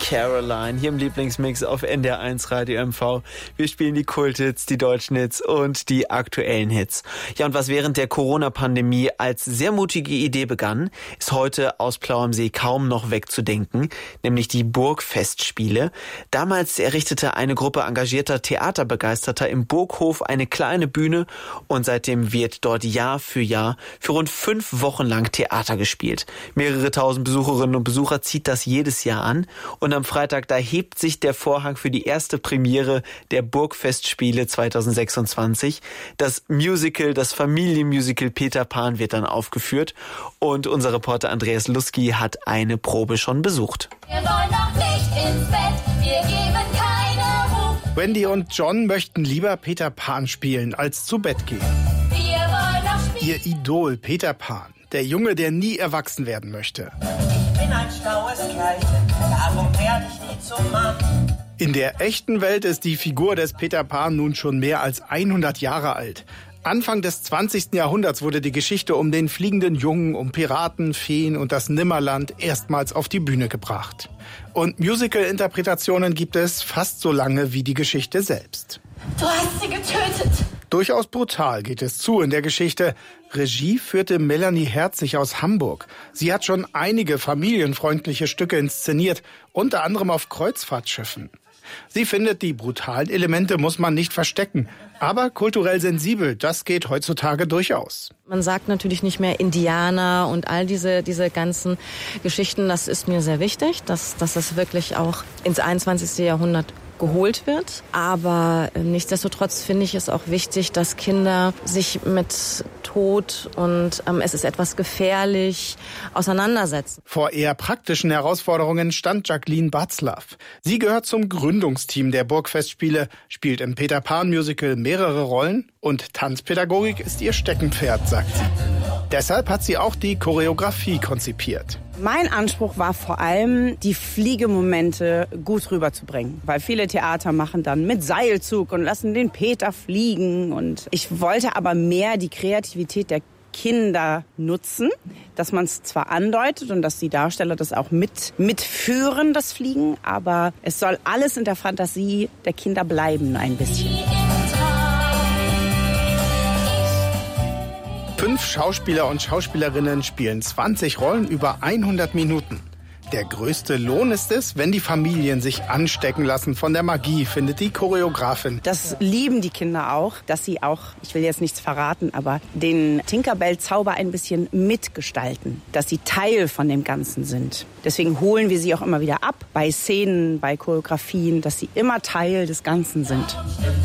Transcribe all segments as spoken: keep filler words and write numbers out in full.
Caroline hier im Lieblingsmix auf N D R eins Radio M V. Wir spielen die Kulthits, die deutschen Hits und die aktuellen Hits. Ja, und was während der Corona-Pandemie als sehr mutige Idee begann, ist heute aus Plau am See kaum noch wegzudenken, nämlich die Burgfestspiele. Damals errichtete eine Gruppe engagierter Theaterbegeisterter im Burghof eine kleine Bühne und seitdem wird dort Jahr für Jahr für rund fünf Wochen lang Theater gespielt. Mehrere tausend Besucherinnen und Besucher zieht das jedes Jahr an und am Freitag, da hebt sich der Vorhang für die erste Premiere der Burgfestspiele zweitausendsechsundzwanzig. Das Musical, das Familienmusical Peter Pan wird dann aufgeführt und unser Reporter Andreas Lusky hat eine Probe schon besucht. Wir wollen noch nicht ins Bett, wir geben keine Ruhe. Wendy und John möchten lieber Peter Pan spielen, als zu Bett gehen. Wir wollen noch spielen. Ihr Idol Peter Pan, der Junge, der nie erwachsen werden möchte. Ich bin ein schlaues Kerlchen, darum werde ich nie zum Mann. In der echten Welt ist die Figur des Peter Pan nun schon mehr als hundert Jahre alt. Anfang des zwanzigsten Jahrhunderts wurde die Geschichte um den fliegenden Jungen, um Piraten, Feen und das Nimmerland erstmals auf die Bühne gebracht. Und Musical-Interpretationen gibt es fast so lange wie die Geschichte selbst. Du hast sie getötet. Durchaus brutal geht es zu in der Geschichte. Regie führte Melanie Herzig aus Hamburg. Sie hat schon einige familienfreundliche Stücke inszeniert, unter anderem auf Kreuzfahrtschiffen. Sie findet, die brutalen Elemente muss man nicht verstecken. Aber kulturell sensibel, das geht heutzutage durchaus. Man sagt natürlich nicht mehr Indianer und all diese, diese ganzen Geschichten. Das ist mir sehr wichtig, dass, dass das wirklich auch ins einundzwanzigste Jahrhundert geholt wird. Aber nichtsdestotrotz finde ich es auch wichtig, dass Kinder sich mit Tod und ähm, es ist etwas gefährlich auseinandersetzen. Vor eher praktischen Herausforderungen stand Jacqueline Batzlaff. Sie gehört zum Gründungsteam der Burgfestspiele, spielt im Peter Pan Musical mehrere Rollen und Tanzpädagogik ist ihr Steckenpferd, sagt sie. Deshalb hat sie auch die Choreografie konzipiert. Mein Anspruch war vor allem, die Fliegemomente gut rüberzubringen. Weil viele Theater machen dann mit Seilzug und lassen den Peter fliegen. Und ich wollte aber mehr die Kreativität der Kinder nutzen, dass man es zwar andeutet und dass die Darsteller das auch mit mitführen, das Fliegen, aber es soll alles in der Fantasie der Kinder bleiben ein bisschen. Fünf Schauspieler und Schauspielerinnen spielen zwanzig Rollen über hundert Minuten. Der größte Lohn ist es, wenn die Familien sich anstecken lassen von der Magie, findet die Choreografin. Das lieben die Kinder auch, dass sie auch, ich will jetzt nichts verraten, aber den Tinkerbell-Zauber ein bisschen mitgestalten, dass sie Teil von dem Ganzen sind. Deswegen holen wir sie auch immer wieder ab, bei Szenen, bei Choreografien, dass sie immer Teil des Ganzen sind.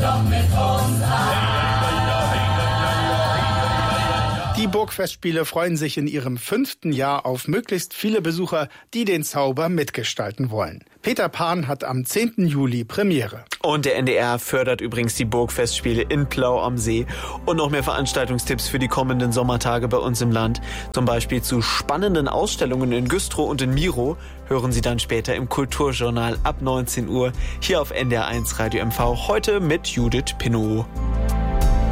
Die Burgfestspiele freuen sich in ihrem fünften Jahr auf möglichst viele Besucher, die den Zauber mitgestalten wollen. Peter Pan hat am zehnten Juli Premiere. Und der N D R fördert übrigens die Burgfestspiele in Plau am See. Und noch mehr Veranstaltungstipps für die kommenden Sommertage bei uns im Land. Zum Beispiel zu spannenden Ausstellungen in Güstrow und in Miro hören Sie dann später im Kulturjournal ab neunzehn Uhr hier auf N D R eins Radio M V. Heute mit Judith Pinot.